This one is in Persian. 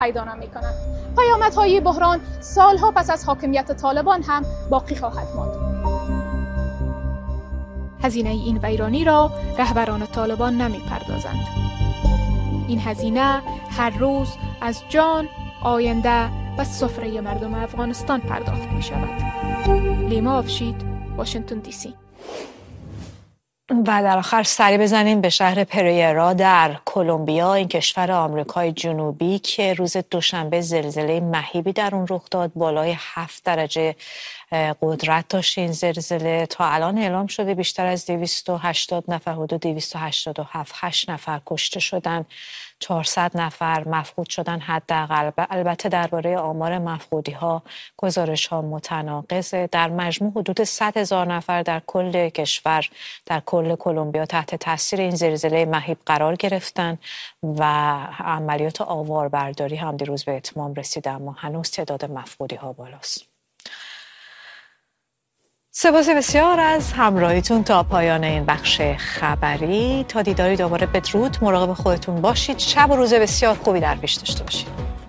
پیدا نمی‌کند. پیامدهای بحران سالها پس از حاکمیت طالبان هم باقی خواهد ماند. هزینه این ویرانی را رهبران طالبان نمی‌پردازند. این هزینه هر روز از جان، آینده و سفره مردم افغانستان پرداخت می‌شود. لیما افشید، واشنگتن دی سی. و در آخر سری بزنیم به شهر پریرا در کلمبیا، این کشور آمریکای جنوبی که روز دوشنبه زلزله مهیبی در اون رخ داد. بالای 7 درجه قدرت داشت این زلزله. تا الان اعلام شده بیشتر از 280 نفر، حدود 287 نفر کشته شدن، 400 نفر مفقود شدن حداقل. البته درباره آمار مفقودی ها گزارش ها متناقضه. در مجموع حدود 100,000 نفر در کل کشور، در کل کلمبیا تحت تاثیر این زلزله مهیب قرار گرفتن و عملیات آواربرداری هم دیروز به اتمام رسیده، اما هنوز تعداد مفقودی ها بالاست. سپاس بسیار از همراهیتون تا پایان این بخش خبری. تا دیداری دوباره بدرود، مراقب خودتون باشید. شب و روز بسیار خوبی در پیش داشته باشید.